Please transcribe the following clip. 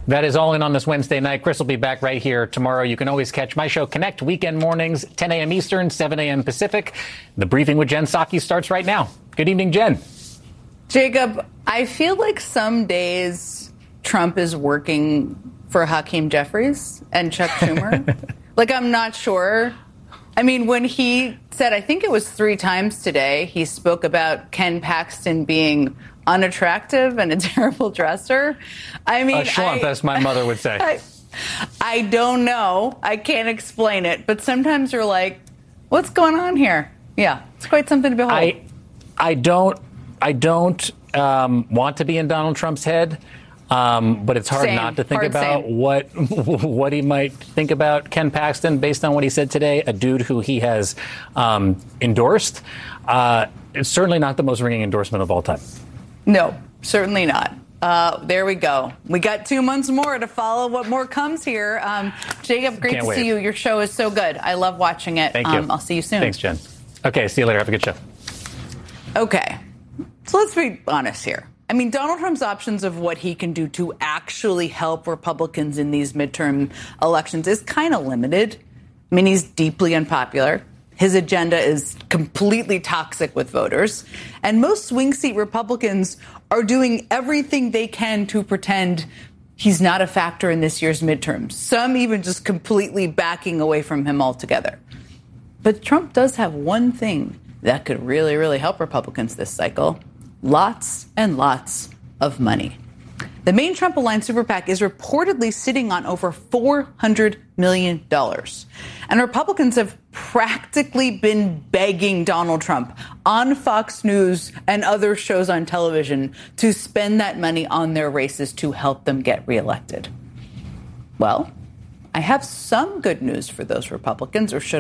That is All In on this Wednesday night. Chris will be back right here tomorrow. You can always catch my show, Connect, weekend mornings, 10 a.m. Eastern, 7 a.m. Pacific. The briefing with Jen Psaki starts right now. Good evening, Jen. Jacob, I feel like some days Trump is working for Hakeem Jeffries and Chuck Schumer. Like, I'm not sure. I mean, when he said, I think it was 3 times today, he spoke about Ken Paxton being unattractive and a terrible dresser. I mean, a schlump, as my mother would say. I don't know. I can't explain it. But sometimes you're like, what's going on here? Yeah, it's quite something to behold. I don't want to be in Donald Trump's head, but it's hard not to think about what he might think about Ken Paxton based on what he said today, a dude who he has endorsed. It's certainly not the most ringing endorsement of all time. No, certainly not. There we go. We got 2 months more to follow what more comes here. Jacob, great to see you. Your show is so good. I love watching it. Thank you. I'll see you soon. Thanks, Jen. Okay, see you later. Have a good show. Okay, so let's be honest here. I mean, Donald Trump's options of what he can do to actually help Republicans in these midterm elections is kind of limited. I mean, he's deeply unpopular. His agenda is completely toxic with voters. And most swing seat Republicans are doing everything they can to pretend he's not a factor in this year's midterms. Some even just completely backing away from him altogether. But Trump does have one thing that could really, really help Republicans this cycle. Lots and lots of money. The main Trump-aligned super PAC is reportedly sitting on over $400 million. And Republicans have practically been begging Donald Trump on Fox News and other shows on television to spend that money on their races to help them get reelected. Well, I have some good news for those Republicans, or should